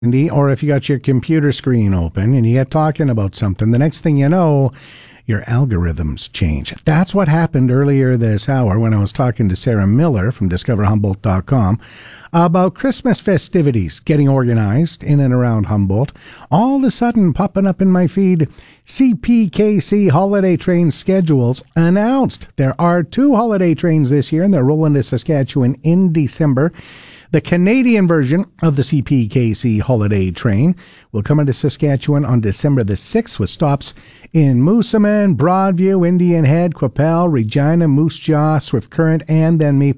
or if you got your computer screen open and you get talking about something, the next thing you know, your algorithms change. That's what happened earlier this hour when I was talking to Sarah Miller from DiscoverHumboldt.com about Christmas festivities getting organized in and around Humboldt. All of a sudden, popping up in my feed, CPKC holiday train schedules announced. There are 2 holiday trains this year, and they're rolling to Saskatchewan in December. The Canadian version of the CPKC holiday train will come into Saskatchewan on December the 6th with stops in Moosomin, Broadview, Indian Head, Qu'Appelle, Regina, Moose Jaw, Swift Current, and then Maple